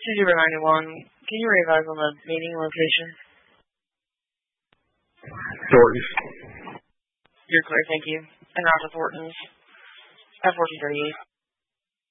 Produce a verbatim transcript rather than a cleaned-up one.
two zero nine one, can you revise on the meeting location? Thornton's. You're clear, thank you. And Roger Thornton's at fourteen thirty-eight.